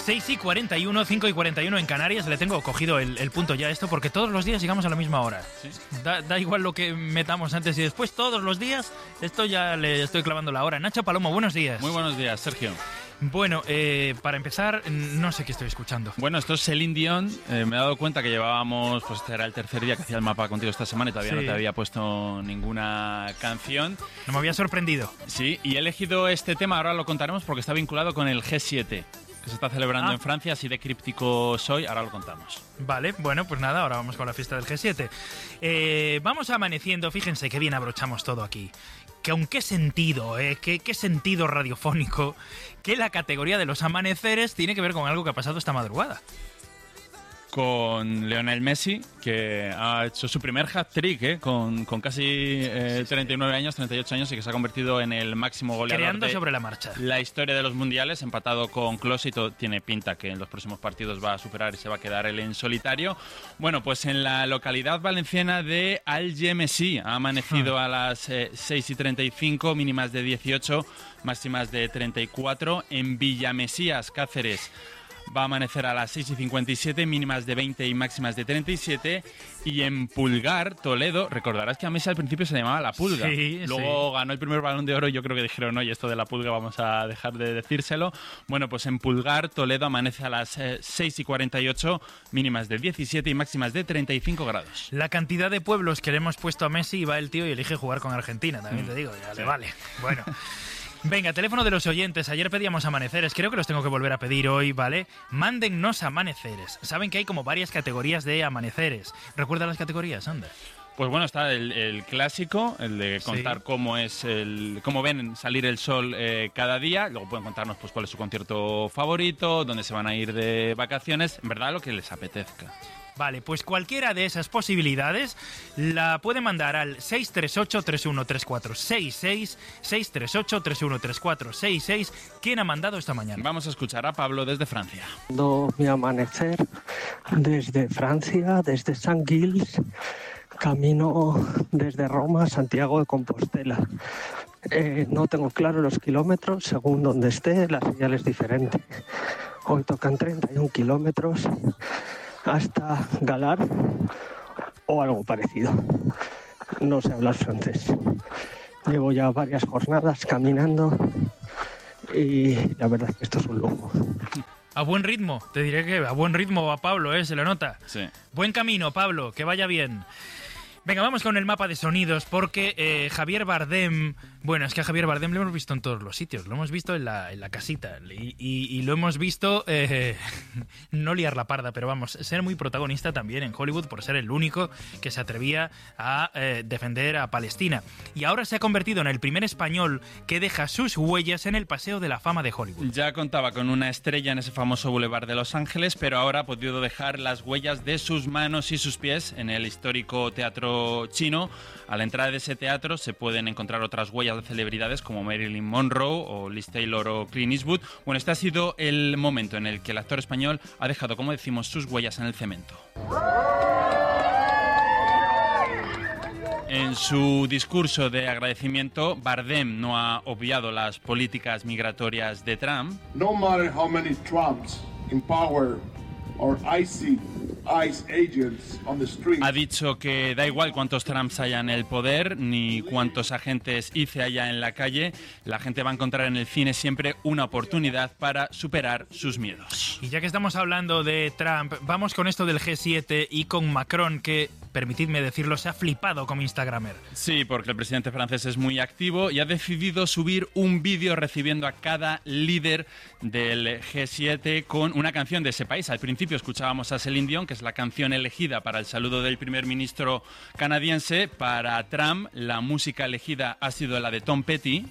6:41, 5:41 en Canarias. Le tengo cogido el punto ya a esto porque todos los días llegamos a la misma hora. ¿Sí? Da igual lo que metamos antes y después, todos los días esto ya le estoy clavando la hora. Nacho Palomo, buenos días. Muy buenos días, Sergio. Bueno, para empezar, no sé qué estoy escuchando. Bueno, esto es Celine Dion. Me he dado cuenta que llevábamos, pues este era el tercer día que hacía el mapa contigo esta semana y todavía no te había puesto ninguna canción. No me había sorprendido. Sí, y he elegido este tema, ahora lo contaremos porque está vinculado con el G7, que se está celebrando en Francia, así de críptico soy, ahora lo contamos. Vale, bueno, pues nada, ahora vamos con la fiesta del G7. Vamos amaneciendo, fíjense qué bien abrochamos todo aquí. ¿Con qué sentido, qué sentido radiofónico que la categoría de los amaneceres tiene que ver con algo que ha pasado esta madrugada? Con Lionel Messi, que ha hecho su primer hat-trick, con casi 39 años, 38 años, y que se ha convertido en el máximo goleador creando sobre la marcha la historia de los mundiales, empatado con Klose, y todo tiene pinta que en los próximos partidos va a superar y se va a quedar él en solitario. Bueno, pues en la localidad valenciana de Algemesí ha amanecido a las 6:35, mínimas de 18, máximas de 34. En Villamesías, Cáceres, va a amanecer a las 6:57, mínimas de 20 y máximas de 37. Y en Pulgar, Toledo, recordarás que a Messi al principio se llamaba La Pulga. Sí, luego ganó el primer Balón de Oro y yo creo que dijeron, oye, esto de La Pulga vamos a dejar de decírselo. Bueno, pues en Pulgar, Toledo, amanece a las 6:48, mínimas de 17 y máximas de 35 grados. La cantidad de pueblos que le hemos puesto a Messi, y va el tío y elige jugar con Argentina, también te digo, ya le vale. Bueno. Venga, teléfono de los oyentes. Ayer pedíamos amaneceres, creo que los tengo que volver a pedir hoy, ¿vale? Mándennos amaneceres. Saben que hay como varias categorías de amaneceres. ¿Recuerda las categorías, anda? Pues bueno, está el clásico, el de contar cómo ven salir el sol cada día. Luego pueden contarnos pues cuál es su concierto favorito, dónde se van a ir de vacaciones, en verdad lo que les apetezca. Vale, pues cualquiera de esas posibilidades la puede mandar al 638-313466, 638-313466. ¿Quién ha mandado esta mañana? Vamos a escuchar a Pablo desde Francia. Mi amanecer desde Francia, desde San Gilles, camino desde Roma a Santiago de Compostela. No tengo claro los kilómetros, según donde esté, la señal es diferente. Hoy tocan 31 kilómetros hasta Galar o algo parecido. No sé hablar francés. Llevo ya varias jornadas caminando y la verdad es que esto es un lujo. A buen ritmo, te diré que a buen ritmo va Pablo, se lo nota. Sí. Buen camino, Pablo, que vaya bien. Venga, vamos con el mapa de sonidos porque Javier Bardem... Bueno, es que a Javier Bardem lo hemos visto en todos los sitios. Lo hemos visto en la casita y lo hemos visto... no liar la parda, pero vamos, ser muy protagonista también en Hollywood por ser el único que se atrevía a defender a Palestina. Y ahora se ha convertido en el primer español que deja sus huellas en el Paseo de la Fama de Hollywood. Ya contaba con una estrella en ese famoso Boulevard de Los Ángeles, pero ahora ha podido dejar las huellas de sus manos y sus pies en el histórico Teatro Chino. A la entrada de ese teatro se pueden encontrar otras huellas de celebridades como Marilyn Monroe o Liz Taylor o Clint Eastwood. Bueno, este ha sido el momento en el que el actor español ha dejado, como decimos, sus huellas en el cemento. En su discurso de agradecimiento, Bardem no ha obviado las políticas migratorias de Trump. No matter how many Trumps in power or ICE agents on the street. Ha dicho que da igual cuántos Trumps haya en el poder ni cuántos agentes ICE haya en la calle, la gente va a encontrar en el cine siempre una oportunidad para superar sus miedos. Y ya que estamos hablando de Trump, vamos con esto del G7 y con Macron, que, permitidme decirlo, se ha flipado como instagramer. Sí, porque el presidente francés es muy activo y ha decidido subir un vídeo recibiendo a cada líder del G7 con una canción de ese país. Al principio escuchábamos a Celine Dion, que es la canción elegida para el saludo del primer ministro canadiense. Para Trump, la música elegida ha sido la de Tom Petty.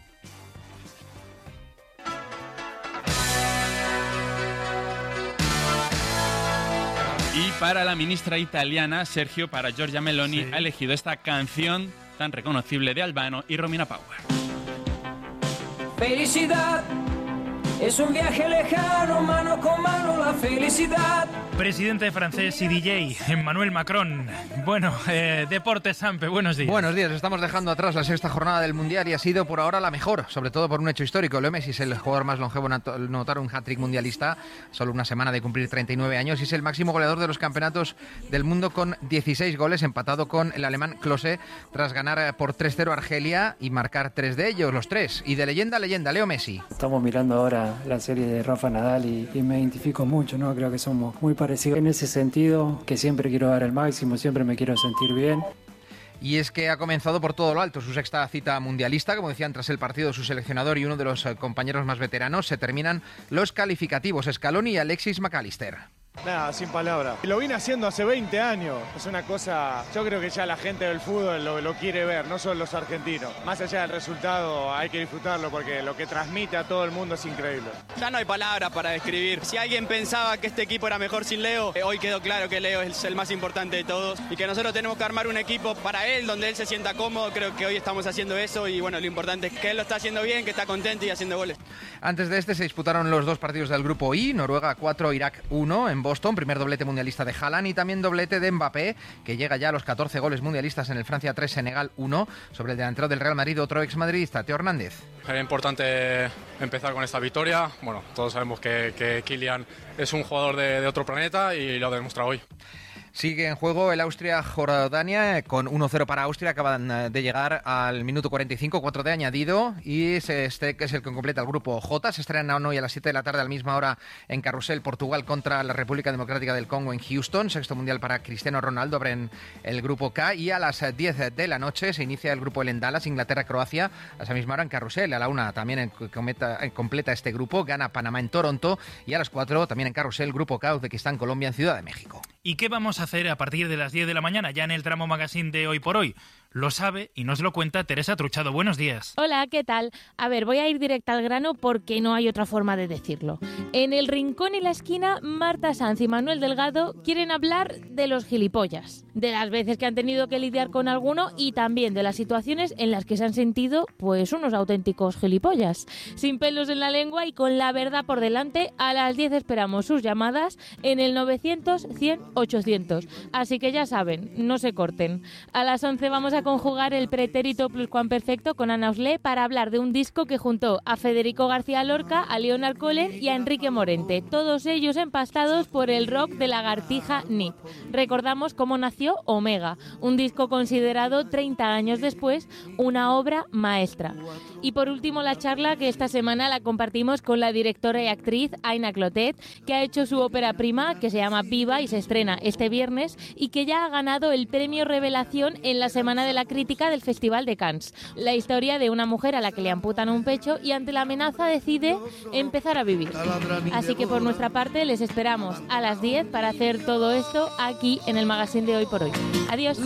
Y para la ministra italiana, Sergio, para Giorgia Meloni, ha elegido esta canción tan reconocible de Albano y Romina Power. Felicidad Es un viaje lejano, mano con mano, la felicidad. Presidente francés y DJ, Emmanuel Macron. Bueno, Deportes Sampe, buenos días. Buenos días, estamos dejando atrás la sexta jornada del Mundial y ha sido por ahora la mejor, sobre todo por un hecho histórico. Leo Messi es el jugador más longevo en anotar un hat-trick mundialista, solo una semana de cumplir 39 años, y es el máximo goleador de los campeonatos del mundo con 16 goles, empatado con el alemán Klose, tras ganar por 3-0 a Argelia y marcar 3 de ellos, los 3. Y de leyenda a leyenda, Leo Messi. Estamos mirando ahora la serie de Rafa Nadal y me identifico mucho, ¿no? Creo que somos muy parecidos en ese sentido, que siempre quiero dar el máximo, siempre me quiero sentir bien. Y es que ha comenzado por todo lo alto su sexta cita mundialista, como decían tras el partido su seleccionador y uno de los compañeros más veteranos. Se terminan los calificativos, Scaloni y Alexis McAllister. Nada, sin palabras. Lo vine haciendo hace 20 años. Es una cosa, yo creo que ya la gente del fútbol lo quiere ver, no solo los argentinos. Más allá del resultado hay que disfrutarlo porque lo que transmite a todo el mundo es increíble. Ya no hay palabras para describir. Si alguien pensaba que este equipo era mejor sin Leo, hoy quedó claro que Leo es el más importante de todos y que nosotros tenemos que armar un equipo para él, donde él se sienta cómodo. Creo que hoy estamos haciendo eso y bueno, lo importante es que él lo está haciendo bien, que está contento y haciendo goles. Antes de este se disputaron los dos partidos del grupo I, Noruega 4, Irak 1 en Boston, primer doblete mundialista de Haaland y también doblete de Mbappé, que llega ya a los 14 goles mundialistas en el Francia 3, Senegal 1, sobre el delantero del Real Madrid, otro exmadridista, Teo Hernández. Era importante empezar con esta victoria. Bueno, todos sabemos que Kylian es un jugador de otro planeta y lo ha demostrado hoy. Sigue en juego el Austria-Jordania con 1-0 para Austria. Acaban de llegar al minuto 45, 4 de añadido. Y este que es el que completa el grupo J. Se estrenan hoy a las 7 de la tarde, a la misma hora, en Carrusel, Portugal contra la República Democrática del Congo en Houston. Sexto mundial para Cristiano Ronaldo. Abren el grupo K. Y a las 10 de la noche se inicia el grupo L en Dallas, Inglaterra-Croacia. A esa misma hora en Carrusel. A la 1 también completa este grupo. Gana Panamá en Toronto. Y a las 4 también en Carrusel, grupo K, Uzbekistán, Colombia en Ciudad de México. ¿Y qué vamos a hacer a partir de las 10 de la mañana, ya en el tramo magazine de Hoy por Hoy? Lo sabe y nos lo cuenta Teresa Truchado. Buenos días. Hola, ¿qué tal? A ver, voy a ir directa al grano porque no hay otra forma de decirlo. En el rincón y la esquina, Marta Sanz y Manuel Delgado quieren hablar de los gilipollas, de las veces que han tenido que lidiar con alguno y también de las situaciones en las que se han sentido, pues, unos auténticos gilipollas. Sin pelos en la lengua y con la verdad por delante, a las 10 esperamos sus llamadas en el 900 100 800. Así que ya saben, no se corten. A las 11 vamos a conjugar el pretérito pluscuamperfecto con Ana Oslé para hablar de un disco que juntó a Federico García Lorca, a Leonard Cohen y a Enrique Morente, todos ellos empastados por el rock de Lagartija Nip. Recordamos cómo nació Omega, un disco considerado 30 años después una obra maestra. Y por último la charla que esta semana la compartimos con la directora y actriz Aina Clotet, que ha hecho su ópera prima que se llama Viva y se estrena este viernes y que ya ha ganado el premio Revelación en la Semana de la Crítica del Festival de Cannes. La historia de una mujer a la que le amputan un pecho y ante la amenaza decide empezar a vivir. Así que por nuestra parte les esperamos a las 10 para hacer todo esto aquí en el magazine de Hoy por Hoy. Adiós.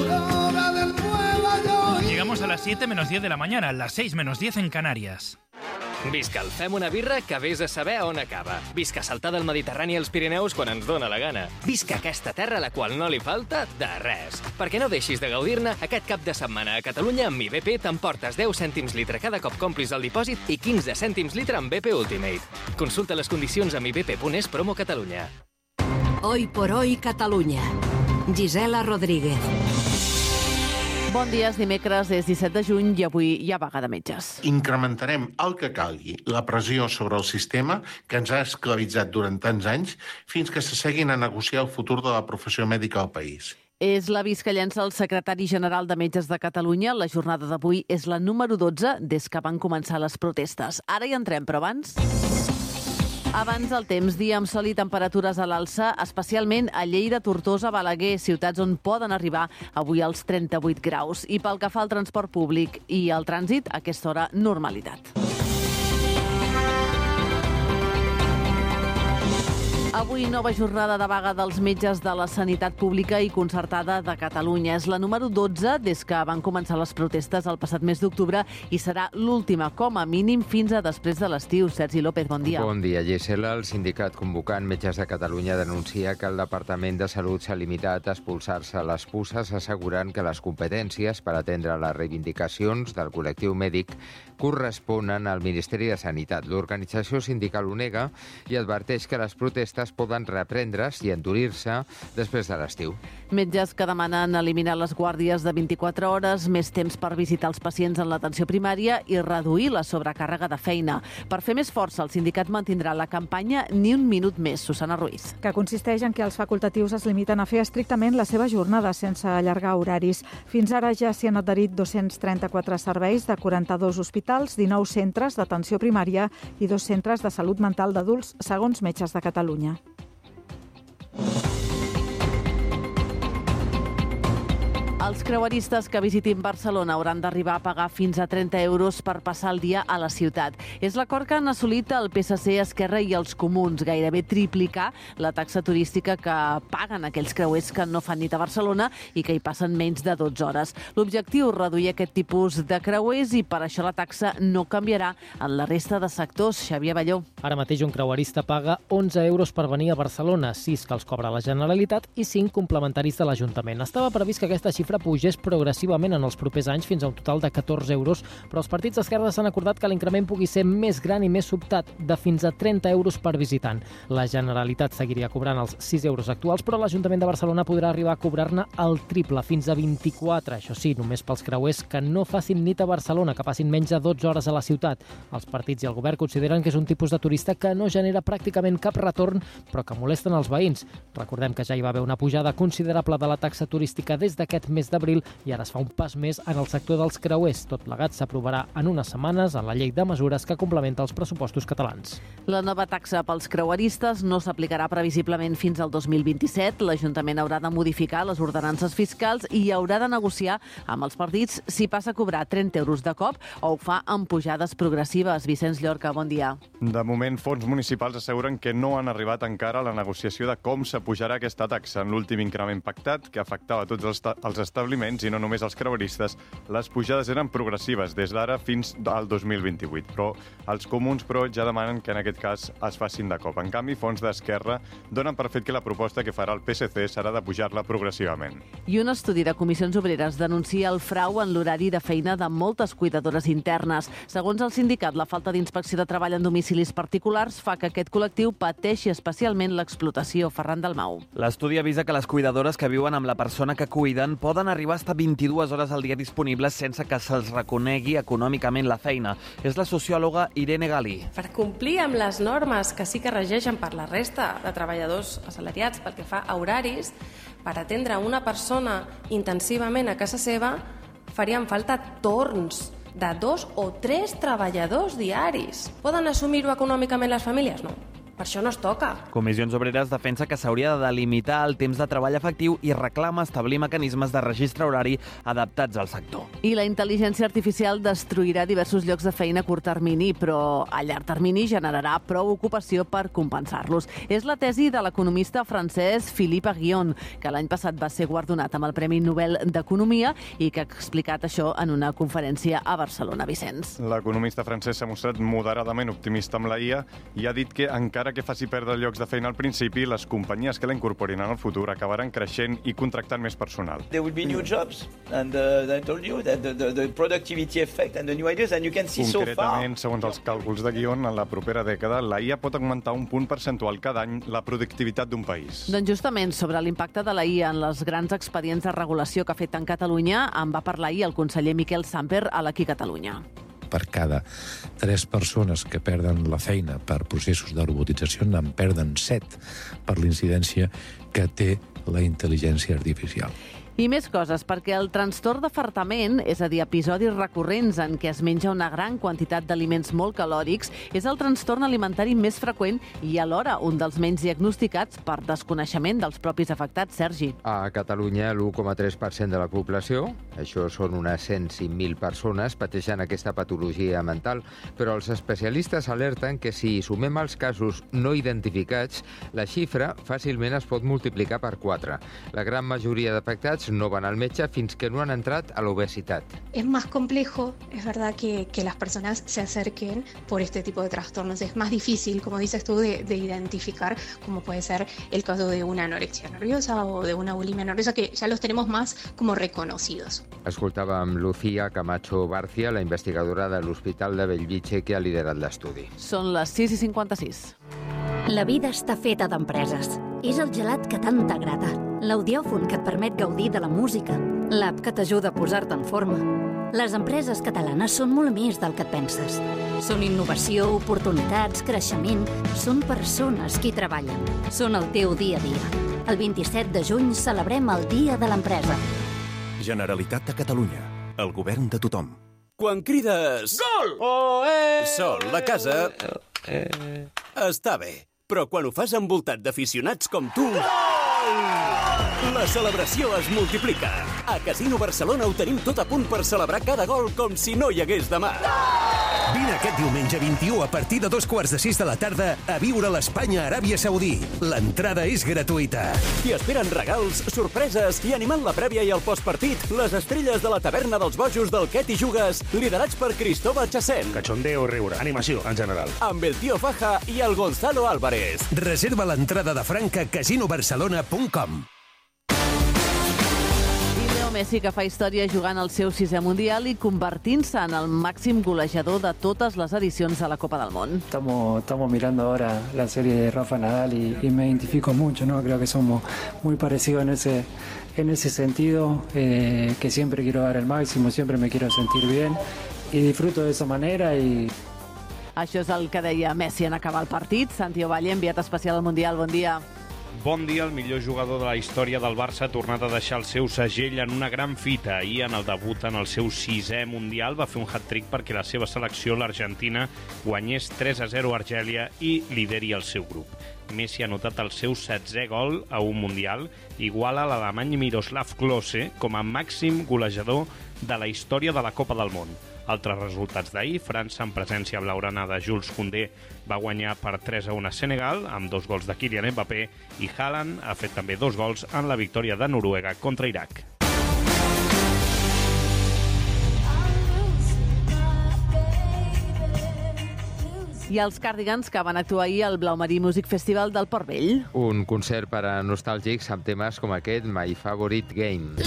Llegamos a las 7 menos 10 de la mañana, las 6 menos 10 en Canarias. Visca el Fem una birra que vés a saber on acaba. Visca saltar del Mediterrani als Pirineus quan ens dóna la gana. Visca aquesta terra a la qual no li falta de res. Perquè no deixis de gaudir-ne, aquest cap de setmana a Catalunya amb mi BP t'emportes 10 cèntims litre cada cop complis el dipòsit i 15 cèntims litre amb BP Ultimate. Consulta les condicions a mibp.es promo Catalunya. Hoy por Hoy Catalunya. Gisela Rodríguez. Bon dia, és dimecres, és 17 de juny i avui hi ha vaga de metges. Incrementarem el que calgui la pressió sobre el sistema que ens ha esclavitzat durant tants anys fins que s'asseguin a negociar el futur de la professió mèdica al país. És l'avís que llença el secretari general de Metges de Catalunya. La jornada d'avui és la número 12 des que van començar les protestes. Ara hi entrem, però abans el temps, dia amb sol i temperatures a l'alça, especialment a Lleida, Tortosa, Balaguer, ciutats on poden arribar avui als 38 graus. I pel que fa al transport públic i al trànsit, a aquesta hora, normalitat. Avui nova jornada de vaga dels metges de la sanitat pública i concertada de Catalunya. És la número 12 des que van començar les protestes el passat mes d'octubre i serà l'última, com a mínim, fins a després de l'estiu. Sergi López, bon dia. Bon dia, Gisela. El sindicat convocant Metges de Catalunya denuncia que el Departament de Salut s'ha limitat a expulsar-se les puces, assegurant que les competències per atendre les reivindicacions del col·lectiu mèdic corresponen al Ministeri de Sanitat. L'organització sindical ho nega i adverteix que les protestes poden reprendre's i endurir-se després de l'estiu. Metges que demanen eliminar les guàrdies de 24 hores, més temps per visitar els pacients en l'atenció primària i reduir la sobrecàrrega de feina. Per fer més força, el sindicat mantindrà la campanya Ni un minut més. Susana Ruiz. Que consisteix en que els facultatius es limiten a fer estrictament la seva jornada sense allargar horaris. Fins ara ja s'hi han adherit 234 serveis de 42 hospitals, 19 centres d'atenció primària i 2 centres de salut mental d'adults, segons Metges de Catalunya. Els creueristes que visitin Barcelona hauran d'arribar a pagar fins a 30 euros per passar el dia a la ciutat. És l'acord que han assolit el PSC, Esquerra i els Comuns, gairebé triplicar la taxa turística que paguen aquells creuers que no fan nit a Barcelona i que hi passen menys de 12 hores. L'objectiu, reduir aquest tipus de creuers, i per això la taxa no canviarà en la resta de sectors. Xavier Balló. Ara mateix un creuerista paga 11 euros per venir a Barcelona, 6 que els cobra la Generalitat i 5 complementaris de l'Ajuntament. Estava previst que aquesta xifra pugés progressivament en els propers anys fins a un total de 14 euros, però els partits d'esquerres han acordat que l'increment pugui ser més gran i més sobtat, de fins a 30 euros per visitant. La Generalitat seguiria cobrant els 6 euros actuals, però l'Ajuntament de Barcelona podrà arribar a cobrar-ne el triple, fins a 24. Això sí, només pels creuers que no facin nit a Barcelona, que passin menys de 12 hores a la ciutat. Els partits i el govern consideren que és un tipus de turista que no genera pràcticament cap retorn, però que molesten els veïns. Recordem que ja hi va haver una pujada considerable de la taxa turística des d'aquest mes d'abril i ara es fa un pas més en el sector dels creuers. Tot plegat s'aprovarà en unes setmanes en la llei de mesures que complementa els pressupostos catalans. La nova taxa pels creueristes no s'aplicarà previsiblement fins al 2027. L'Ajuntament haurà de modificar les ordenances fiscals i haurà de negociar amb els partits si passa a cobrar 30 euros de cop o ho fa amb pujades progressives. Vicenç Llorca, bon dia. De moment, fons municipals asseguren que no han arribat encara a la negociació de com s'apujarà aquesta taxa. En l'últim increment pactat, que afectava tots els establiments i no només els creueristes, les pujades eren progressives des d'ara fins al 2028. Però els comuns ja demanen que en aquest cas es facin de cop. En canvi, fons d'Esquerra donen per fet que la proposta que farà el PSC serà de pujar-la progressivament. I un estudi de Comissions Obreres denuncia el frau en l'horari de feina de moltes cuidadores internes. Segons el sindicat, la falta d'inspecció de treball en domicilis particulars fa que aquest col·lectiu pateixi especialment l'explotació. Ferran Dalmau. L'estudi avisa que les cuidadores que viuen amb la persona que cuiden poden arribar a 22 hores al dia disponibles sense que se'ls reconegui econòmicament la feina. És la sociòloga Irene Galí. Per complir amb les normes que sí que regeixen per la resta de treballadors assalariats pel que fa a horaris, per atendre una persona intensivament a casa seva farien falta torns de 2 o 3 treballadors diaris. Poden assumir-ho econòmicament les famílies? No. Per això no es toca. Comissions Obreres defensa que s'hauria de delimitar el temps de treball efectiu i reclama establir mecanismes de registre horari adaptats al sector. I la intel·ligència artificial destruirà diversos llocs de feina a curt termini, però a llarg termini generarà prou ocupació per compensar-los. És la tesi de l'economista francès Philippe Aghion, que l'any passat va ser guardonat amb el Premi Nobel d'Economia i que ha explicat això en una conferència a Barcelona. Vicenç. L'economista francès s'ha mostrat moderadament optimista amb la IA i ha dit que encara que faci perdre llocs de feina al principi, les companyies que la incorporin en el futur acabaran creixent i contractant més personal. There will be new jobs and I told you that the productivity effect and the new ideas and you can see so far. Concretament, segons els càlculs de Guion, en la propera dècada la IA pot augmentar un punt percentual cada any la productivitat d'un país. Doncs justament sobre l'impacte de la IA en les grans expedients de regulació que ha fet en Catalunya en va parlar ahir el conseller Miquel Samper a l'Aquí Catalunya. Per cada 3 persones que perden la feina per processos de robotització, en perden 7 per l'incidència que té la intel·ligència artificial. I més coses, perquè el trastorn d'afartament, és a dir, episodis recurrents en què es menja una gran quantitat d'aliments molt calòrics, és el trastorn alimentari més freqüent i alhora un dels menys diagnosticats per desconeixement dels propis afectats, Sergi. A Catalunya, l'1,3% de la població, això són unes 105.000 persones, pateixen aquesta patologia mental, però els especialistes alerten que si sumem els casos no identificats, la xifra fàcilment es pot multiplicar per 4. La gran majoria d'afectats no van al metge fins que no han entrat a l'obesitat. Es más complejo, es verdad que las personas se acerquen por este tipo de trastornos. Es más difícil, como dices tú, de identificar, como puede ser el caso de una anorexia nerviosa o de una bulimia nerviosa, que ya los tenemos más como reconocidos. Escoltàvem Lucía Camacho Barcia, la investigadora de l'Hospital de Bellvitge, que ha liderat l'estudi. Són les 6:56. La vida està feta d'empreses. És el gelat que tant t'agrada, l'audiòfon que et permet gaudir de la música, l'app que t'ajuda a posar-te en forma. Les empreses catalanes són molt més del que et penses. Són innovació, oportunitats, creixement. Són persones qui treballen. Són el teu dia a dia. El 27 de juny celebrem el Dia de l'Empresa. Generalitat de Catalunya. El govern de tothom. Quan crides... Gol! Sol, la casa... Està bé. Però quan ho fas envoltat d'aficionats com tu... La celebració es multiplica. A Casino Barcelona ho tenim tot a punt per celebrar cada gol com si no hi hagués demà. Vine aquest diumenge 21 a partir de 5:45 de la tarda a viure l'Espanya-Aràbia Saudí. L'entrada és gratuïta. T'hi esperen regals, sorpreses i animant la prèvia i el postpartit, les estrelles de la taverna dels bojos del Què t'hi jugues, liderats per Cristóbal Chacén. Cachondeo, riure, animació, en general. Amb el Tío Faja i el Gonzalo Álvarez. Reserva l'entrada de franc a casinobarcelona.com. Messi, que fa història jugant al seu 6è Mundial i convertint-se en el màxim golejador de totes les edicions de la Copa del Món. Estamos mirando ahora la serie de Rafa Nadal y me identifico mucho, ¿no? Creo que somos muy parecidos en ese sentido, que siempre quiero dar el máximo, siempre me quiero sentir bien y disfruto de esa manera y... Això és el que deia Messi en acabar el partit. Santi Ovalle, enviat especial al Mundial, bon dia. Bon dia, el millor jugador de la història del Barça ha tornat a deixar el seu segell en una gran fita. Ahir, en el debut en el seu 6è Mundial, va fer un hat-trick perquè la seva selecció, l'Argentina, guanyés 3-0 a Argèlia i lideri el seu grup. Messi ha anotat el seu 7è gol a un Mundial, igual a l'alemany Miroslav Klose com a màxim golejador de la història de la Copa del Món. Altres resultats d'ahir: França, en presència blaugrana de Jules Koundé, va guanyar per 3-1 a Senegal, amb 2 gols de Kylian Mbappé, i Haaland ha fet també 2 gols en la victòria de Noruega contra Iraq. I els Cardigans, que van actuar ahir al Blaumarí Music Festival del Port Vell. Un concert per a nostàlgics amb temes com aquest, My Favorite Game.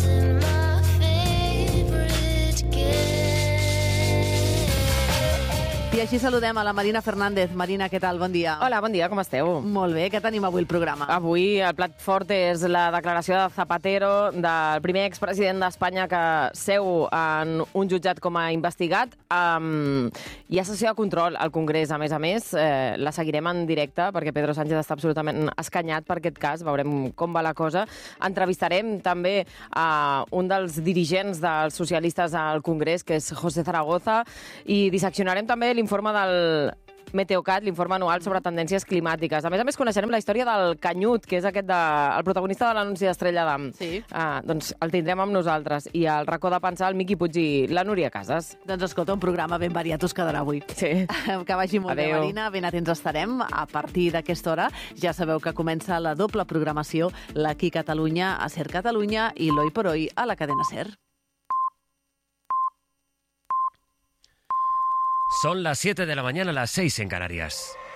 I així saludem a la Marina Fernández. Marina, què tal? Bon dia. Hola, bon dia, com esteu? Molt bé, què tenim avui al programa? Avui el plat fort és la declaració de Zapatero, del primer expresident d'Espanya que seu en un jutjat com a investigat. Hi ha sessió de control al Congrés, a més, la seguirem en directe perquè Pedro Sánchez està absolutament escanyat per aquest cas, veurem com va la cosa. Entrevistarem també a un dels dirigents dels socialistes al Congrés, que és José Zaragoza, i disseccionarem també l'informe del Meteocat, l'informe anual sobre tendències climàtiques. A més, coneixerem la història del Canyut, que és el protagonista de l'anunci d'Estrella d'Am. Sí. Doncs el tindrem amb nosaltres. I al racó de pensar, el Miqui Puig i la Núria Casas. Doncs escolta, un programa ben variat us quedarà avui. Sí. Que vagi molt bé, Marina. Ben atents estarem. A partir d'aquesta hora ja sabeu que comença la doble programació, l'Aquí Catalunya a Ser Catalunya i l'Hoy por Hoy a la cadena Ser. Son las 7 de la mañana, las 6 en Canarias.